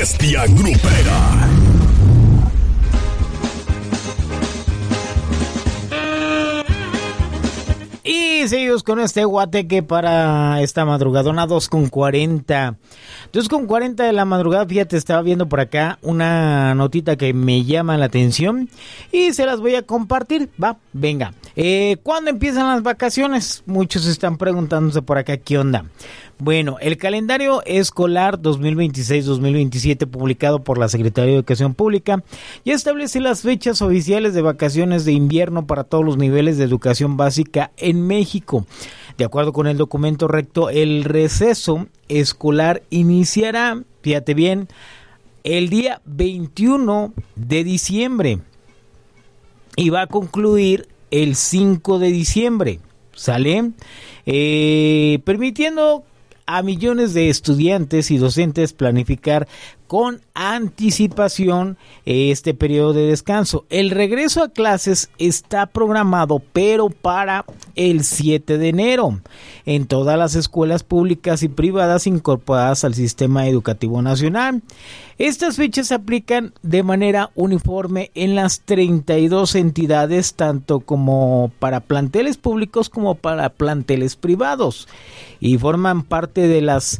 bestia grupera. Y seguimos con este guateque para esta madrugadona, 2:40. 2:40 de la madrugada, fíjate, estaba viendo por acá una notita que me llama la atención y se las voy a compartir. Va, venga. ¿Cuándo empiezan las vacaciones? Muchos están preguntándose por acá qué onda. Bueno, el calendario escolar 2026-2027 publicado por la Secretaría de Educación Pública ya establece las fechas oficiales de vacaciones de invierno para todos los niveles de educación básica en México. De acuerdo con el documento recto, el receso escolar iniciará, fíjate bien, el día 21 de diciembre y va a concluir el 5 de diciembre, ¿sale? Permitiendo a millones de estudiantes y docentes planificar con anticipación este periodo de descanso. El regreso a clases está programado, pero para el 7 de enero, en todas las escuelas públicas y privadas incorporadas al sistema educativo nacional. Estas fechas se aplican de manera uniforme en las 32 entidades, tanto como para planteles públicos como para planteles privados, y forman parte de las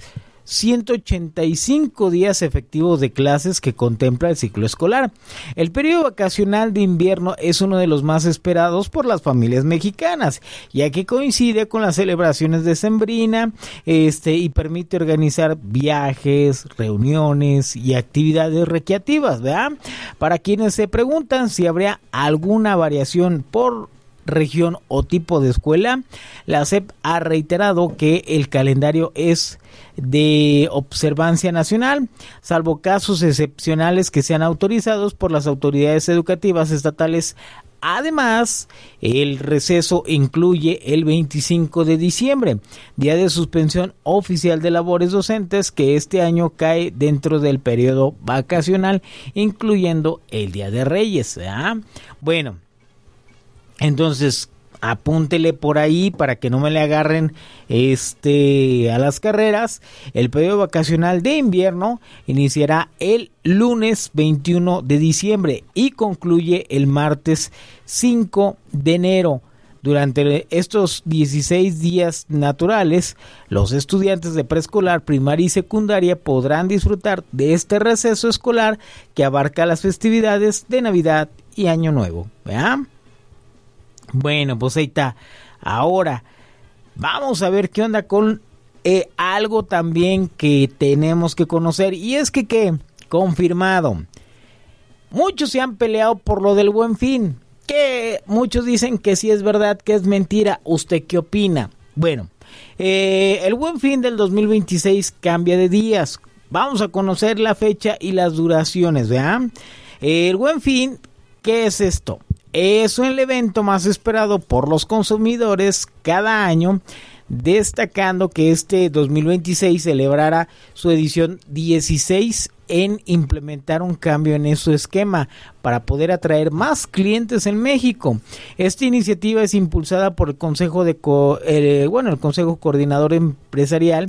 185 días efectivos de clases que contempla el ciclo escolar. El periodo vacacional de invierno es uno de los más esperados por las familias mexicanas, ya que coincide con las celebraciones de Sembrina, y permite organizar viajes, reuniones y actividades recreativas, ¿verdad? Para quienes se preguntan si habría alguna variación por región o tipo de escuela, la SEP ha reiterado que el calendario es de observancia nacional, salvo casos excepcionales que sean autorizados por las autoridades educativas estatales. Además, el receso incluye el 25 de diciembre, día de suspensión oficial de labores docentes, que este año cae dentro del periodo vacacional, incluyendo el Día de Reyes, ¿verdad? Bueno, entonces apúntele por ahí para que no me le agarren a las carreras. El periodo vacacional de invierno iniciará el lunes 21 de diciembre y concluye el martes 5 de enero. Durante estos 16 días naturales, los estudiantes de preescolar, primaria y secundaria podrán disfrutar de este receso escolar que abarca las festividades de Navidad y Año Nuevo, ¿verdad? Bueno, pues ahí está. Ahora vamos a ver qué onda con algo también que tenemos que conocer. Y es que confirmado, muchos se han peleado por lo del Buen Fin, que muchos dicen que sí es verdad, que es mentira. ¿Usted qué opina? Bueno, el Buen Fin del 2026 cambia de días. Vamos a conocer la fecha y las duraciones, ¿verdad? El Buen Fin, ¿qué es esto? Es el evento más esperado por los consumidores cada año, destacando que este 2026 celebrará su edición 16 en implementar un cambio en su esquema para poder atraer más clientes en México. Esta iniciativa es impulsada por el Consejo el Consejo Coordinador Empresarial,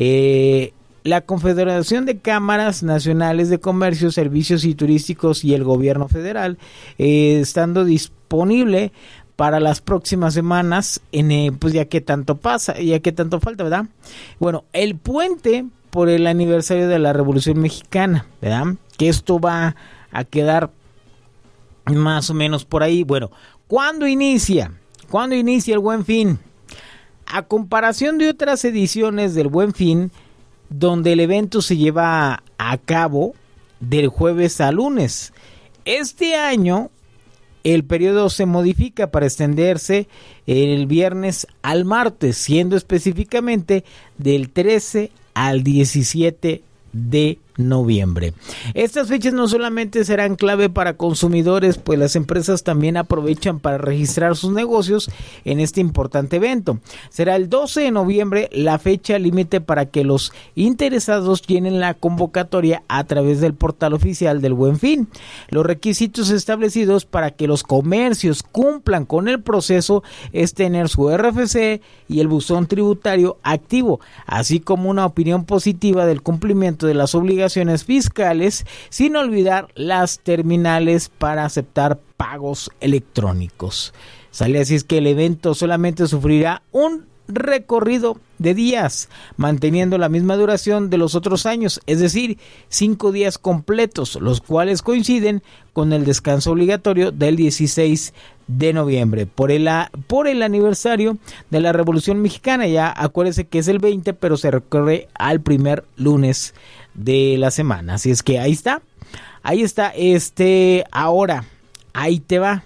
la Confederación de Cámaras Nacionales de Comercio, Servicios y Turísticos y el Gobierno Federal, estando disponible para las próximas semanas, pues ya que tanto falta, ¿verdad? Bueno, el puente por el aniversario de la Revolución Mexicana, ¿verdad? Que esto va a quedar más o menos por ahí. Bueno, ¿cuándo inicia? ¿Cuándo inicia el Buen Fin? A comparación de otras ediciones del Buen Fin, donde el evento se lleva a cabo del jueves a lunes. Este año el periodo se modifica para extenderse el viernes al martes, siendo específicamente del 13 al 17 de noviembre. Estas fechas no solamente serán clave para consumidores, pues las empresas también aprovechan para registrar sus negocios en este importante evento. Será el 12 de noviembre la fecha límite para que los interesados llenen la convocatoria a través del portal oficial del Buen Fin. Los requisitos establecidos para que los comercios cumplan con el proceso es tener su RFC y el buzón tributario activo, así como una opinión positiva del cumplimiento de las obligaciones obligaciones fiscales, sin olvidar las terminales para aceptar pagos electrónicos. Sale así es que el evento solamente sufrirá un recorrido de días, manteniendo la misma duración de los otros años, es decir, 5 días completos, los cuales coinciden con el descanso obligatorio del 16 de noviembre, por el aniversario de la Revolución Mexicana. Ya acuérdese que es el 20, pero se recorre al primer lunes de la semana, así es que ahí está, ahora, ahí te va.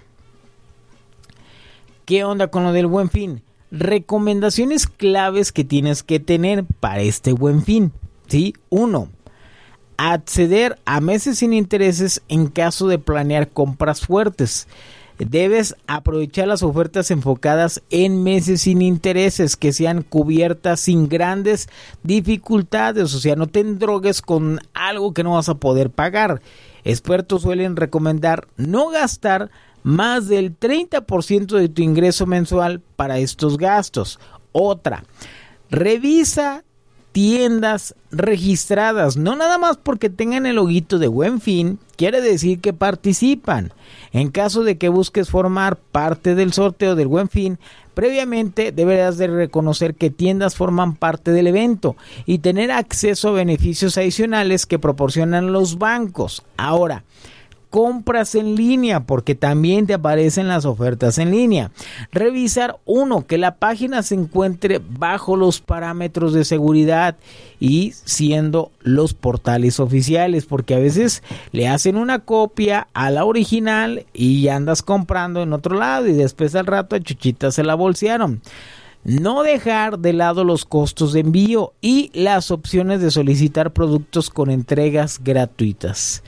¿Qué onda con lo del Buen Fin? Recomendaciones claves que tienes que tener para este Buen Fin, ¿sí? 1. Acceder a meses sin intereses en caso de planear compras fuertes. Debes aprovechar las ofertas enfocadas en meses sin intereses que sean cubiertas sin grandes dificultades, o sea, no te endrogues con algo que no vas a poder pagar. Expertos suelen recomendar no gastar más del 30% de tu ingreso mensual para estos gastos. Otra, revisa tiendas registradas, no nada más porque tengan el loguito de Buen Fin, quiere decir que participan. En caso de que busques formar parte del sorteo del Buen Fin, previamente deberás de reconocer que tiendas forman parte del evento y tener acceso a beneficios adicionales que proporcionan los bancos. Ahora, compras en línea, porque también te aparecen las ofertas en línea. Revisar, 1, que la página se encuentre bajo los parámetros de seguridad y siendo los portales oficiales, porque a veces le hacen una copia a la original y andas comprando en otro lado y después al rato a Chuchita se la bolsearon. No dejar de lado los costos de envío y las opciones de solicitar productos con entregas gratuitas.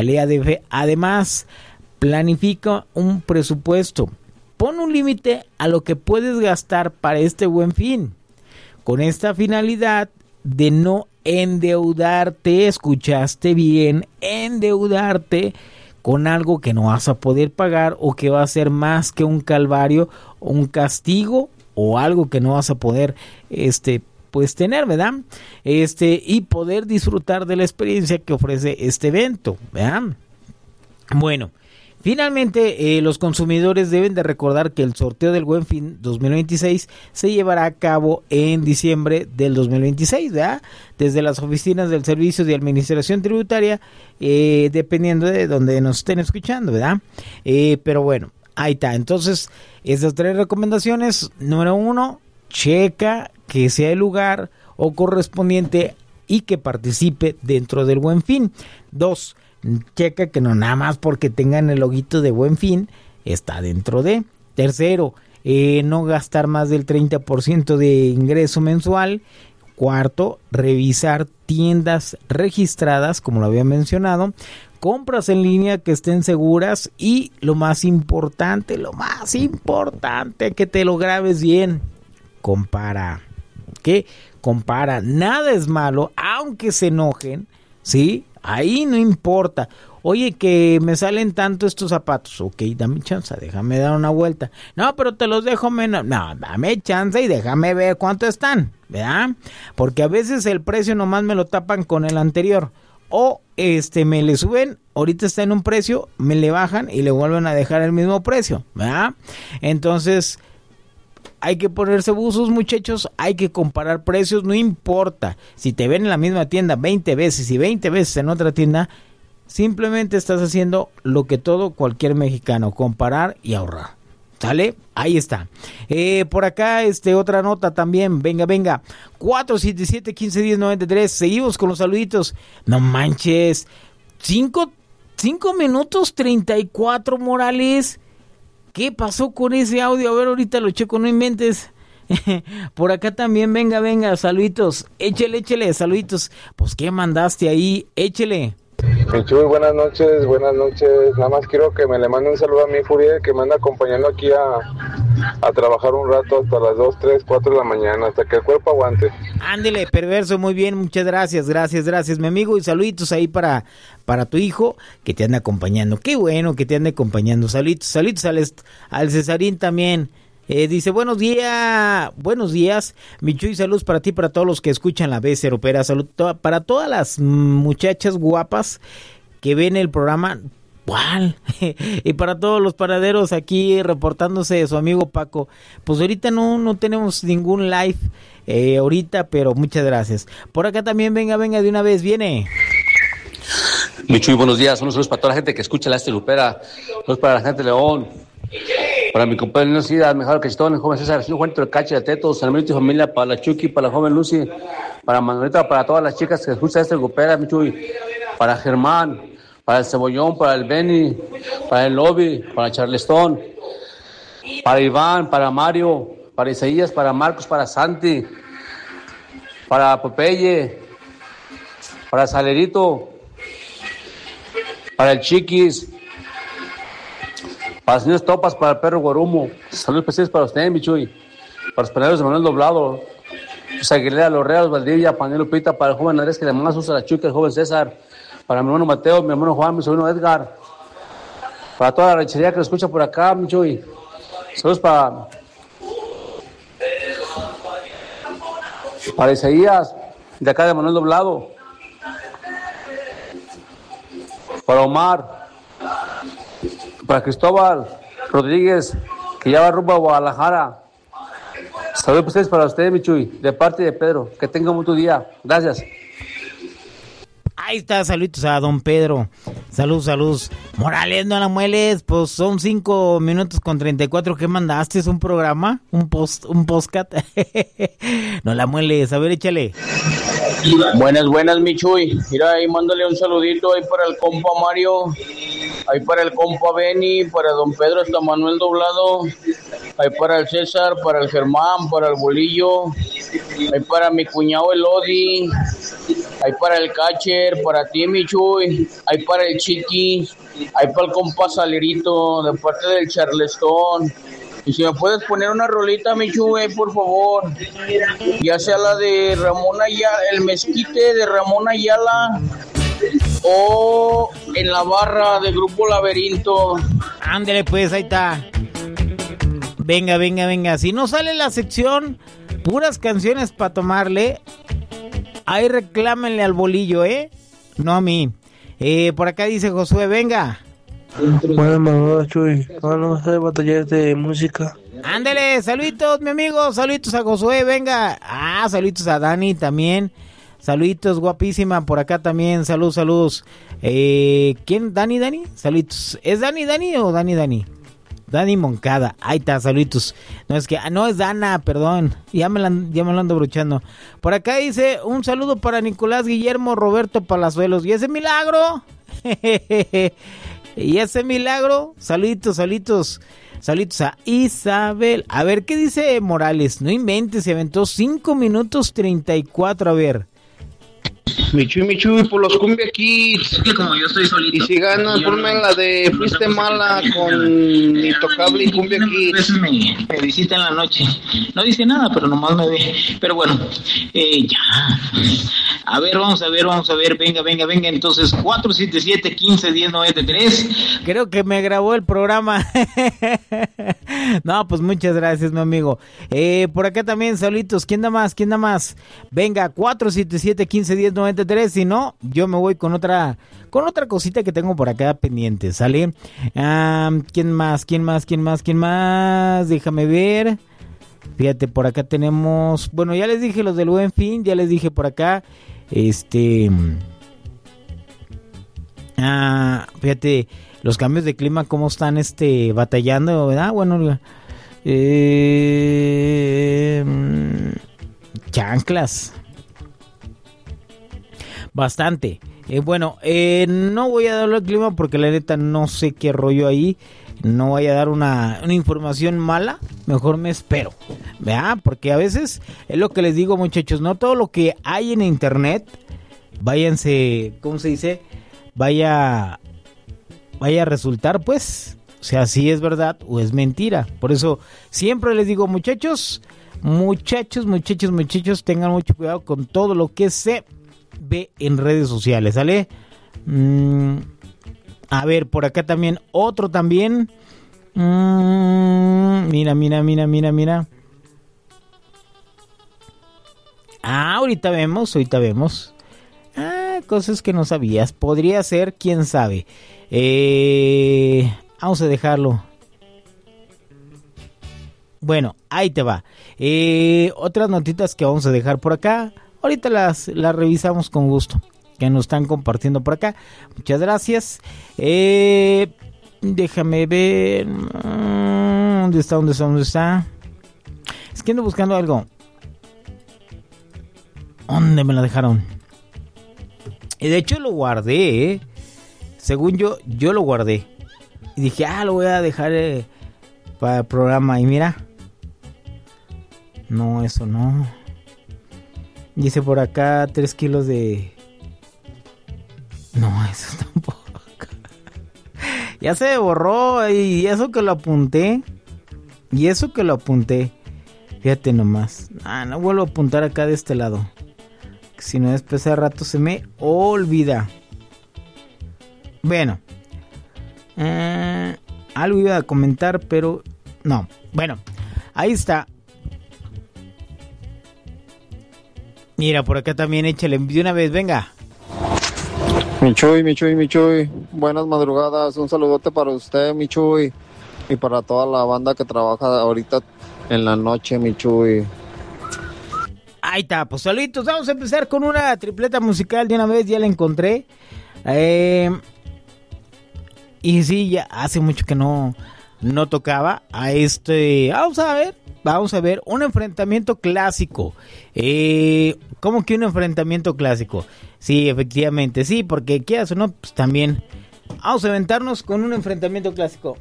Además, planifica un presupuesto. Pon un límite a lo que puedes gastar para este Buen Fin, con esta finalidad de no endeudarte, escuchaste bien, endeudarte con algo que no vas a poder pagar o que va a ser más que un calvario o un castigo o algo que no vas a poder pues tener, ¿verdad? Y poder disfrutar de la experiencia que ofrece este evento, ¿verdad? Bueno, finalmente los consumidores deben de recordar que el sorteo del Buen Fin 2026 se llevará a cabo en diciembre del 2026, ¿verdad? Desde las oficinas del Servicio de Administración Tributaria, dependiendo de donde nos estén escuchando, ¿verdad? Pero bueno, ahí está. Entonces, estas 3 recomendaciones. Número 1, checa que sea el lugar o correspondiente y que participe dentro del Buen Fin. 2, checa que no nada más porque tengan el loguito de Buen Fin está dentro de. 3, no gastar más del 30% de ingreso mensual. 4, revisar tiendas registradas, como lo había mencionado. Compras en línea que estén seguras y lo más importante, que te lo grabes bien, compara. ¿Qué? Compara, nada es malo, aunque se enojen, ¿sí? Ahí no importa. Oye, que me salen tanto estos zapatos. Ok, dame chance, déjame dar una vuelta. No, pero te los dejo menos. No, dame chance y déjame ver cuánto están, ¿verdad? Porque a veces el precio nomás me lo tapan con el anterior. O me le suben, ahorita está en un precio, me le bajan y le vuelven a dejar el mismo precio, ¿verdad? Entonces, hay que ponerse buzos, muchachos, hay que comparar precios, no importa. Si te ven en la misma tienda 20 veces y 20 veces en otra tienda, simplemente estás haciendo lo que cualquier mexicano, comparar y ahorrar. ¿Sale? Ahí está. Por acá, otra nota también. Venga. 477-1510-93. Seguimos con los saluditos. No manches. 5 minutos 34, Morales. ¿Qué pasó con ese audio? A ver, ahorita lo checo, no inventes. Por acá también, venga. Saluditos. Échele, saluditos. Pues, ¿qué mandaste ahí? Échele. Chuy, buenas noches. Nada más quiero que me le mande un saludo a mi Furia, que me anda acompañando aquí a trabajar un rato hasta las 2, 3, 4 de la mañana, hasta que el cuerpo aguante. Ándele, perverso, muy bien, muchas gracias, mi amigo, y saluditos ahí para tu hijo que te anda acompañando. Qué bueno que te ande acompañando. Saluditos al Cesarín también. Dice, buenos días, Michuy, saludos para ti, para todos los que escuchan la vez Opera, salud para todas las muchachas guapas que ven el programa, ¿cuál? Y para todos los paraderos aquí reportándose su amigo Paco. Pues ahorita no tenemos ningún live ahorita, pero muchas gracias. Por acá también, venga de una vez, viene. Michuy, buenos días, unos saludos para toda la gente que escucha la Lupera, saludos para la gente de León, para mi compadre Lucy, mejor que el joven César, el Juan del Cache, de Teto, Salmerito y familia, para la Chucky, para la joven Lucy, para Manuelita, para todas las chicas que escuchan Lupera, Michuy, para Germán, para el Cebollón, para el Benny, para el Lobby, para Charleston, para Iván, para Mario, para Isaías, para Marcos, para Santi, para Popeye, para Salerito, para el Chiquis, para el señor Topas, para el perro Guarumo. Saludos especiales para usted, Michuy. Para los peleadores de Manuel Doblado, José Aguilera, Los Reales, Valdivia, Panelo Pita, para el joven Andrés, que le manda sus a la Chuca, el joven César, para mi hermano Mateo, mi hermano Juan, mi sobrino Edgar, para toda la ranchería que lo escucha por acá, Michuy. Saludos para Isaías, de acá de Manuel Doblado, para Omar, para Cristóbal Rodríguez, que ya va rumbo a Guadalajara. Saludos para ustedes, Michuy, de parte de Pedro. Que tengan un buen día. Gracias. Ahí está, saludos a don Pedro. Saludos. Morales, no la mueles, pues son 5 minutos con 34. ¿Qué mandaste? ¿Es un programa? ¿Un postcat? No la mueles, a ver, échale. Buenas, Michuy. Mira, ahí mándale un saludito ahí para el compa Mario, ahí para el compa Benny, para don Pedro hasta Manuel Doblado, ahí para el César, para el Germán, para el Bolillo, ahí para mi cuñado Elodi, ahí para el Catcher, para ti, Michuy, ahí para el Chiqui, ahí para el compa Salerito, de parte del Charleston. Y si me puedes poner una rolita, Michuy, por favor, ya sea la de Ramón Ayala, el mezquite de Ramón Ayala, o en la barra de Grupo Laberinto. Ándale, pues, ahí está. Venga. Si no sale la sección, puras canciones para tomarle, ahí reclámenle al Bolillo, no a mí. Por acá dice Josué, venga. Bueno, Chuy, no vas a batallar de música. Ándale, saluditos, mi amigo, saluditos a Josué, venga. Saluditos a Dani también. Saluditos, guapísima, por acá también, saludos. ¿Quién? ¿Dani? Saluditos. ¿Es Dani o Dani? Dani Moncada, ahí está, saluditos. No es Dana, perdón, ya me lo ando brochando. Por acá dice, un saludo para Nicolás Guillermo Roberto Palazuelos. ¿Y ese milagro? ¿Y ese milagro? Saluditos a Isabel. A ver, ¿qué dice Morales? No inventes, se aventó 5 minutos 34, a ver. Michuy, por los Cumbia Kids. Es que como yo estoy solito. Y si ganas, ponme la de Fuiste Mala con Intocable y Cumbia Kids. Me visita en la noche. No dice nada, pero nomás me ve. Pero bueno, ya. A ver, vamos a ver. Venga. Entonces, 477-1510-93. Creo que me grabó el programa. No, pues muchas gracias, mi amigo. Por acá también, saluditos. ¿Quién da más? Venga, 477-1510-93. Si no, yo me voy con otra cosita que tengo por acá pendiente, ¿sale? ¿Quién más? Déjame ver. Fíjate, por acá tenemos... Bueno, ya les dije los del Buen Fin, ya les dije por acá. Fíjate, los cambios de clima, cómo están batallando, ¿verdad? Bueno, chanclas. Bastante. No voy a darle el clima porque la neta no sé qué rollo ahí. No voy a dar una información mala. Mejor me espero, ¿verdad? Porque a veces es lo que les digo, muchachos. No todo lo que hay en internet, váyanse, ¿cómo se dice? Vaya a resultar, pues. O sea, si es verdad o es mentira. Por eso siempre les digo, muchachos, tengan mucho cuidado con todo lo que se ve en redes sociales, ¿sale? A ver, por acá también, otro también. Mira. Ahorita vemos. Cosas que no sabías. Podría ser, quién sabe. Vamos a dejarlo. Bueno, ahí te va. Otras notitas que vamos a dejar por acá. Ahorita las revisamos con gusto. Que nos están compartiendo por acá. Muchas gracias. Déjame ver. ¿Dónde está? Es que ando buscando algo. ¿Dónde me la dejaron? Y de hecho lo guardé. Según yo lo guardé. Y dije, lo voy a dejar para el programa. Y mira. No, eso no. Dice por acá 3 kilos de... No, eso tampoco. Ya se borró. Y eso que lo apunté. Fíjate nomás. No vuelvo a apuntar acá de este lado. Si no, después de rato se me olvida. Bueno. Algo iba a comentar, pero no. Bueno, ahí está. Mira, por acá también échale de una vez, venga. Michuy. Buenas madrugadas. Un saludote para usted, Michuy. Y para toda la banda que trabaja ahorita en la noche, Michuy. Ahí está, pues saluditos. Vamos a empezar con una tripleta musical de una vez, ya la encontré. Y sí, ya hace mucho que no tocaba a este. Vamos a ver un enfrentamiento clásico. ¿Cómo que un enfrentamiento clásico? Sí, efectivamente, sí, porque quieras o no, pues también vamos a aventarnos con un enfrentamiento clásico.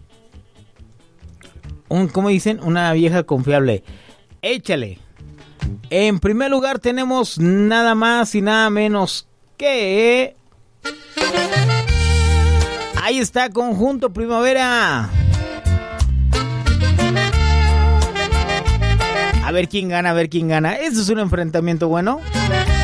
¿Cómo dicen? Una vieja confiable. Échale. En primer lugar tenemos nada más y nada menos que... Ahí está, Conjunto Primavera. A ver quién gana. Este es un enfrentamiento bueno.